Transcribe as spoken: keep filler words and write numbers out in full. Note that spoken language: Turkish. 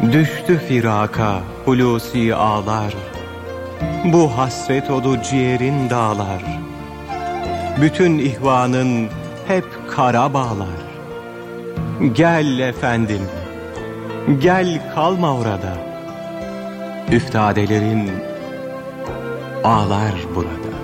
Düştü firaka Hulusi ağlar, bu hasret odu ciğerin dağlar. Bütün ihvanın hep kara bağlar. Gel efendim, gel kalma orada. Üftadelerin ağlar burada.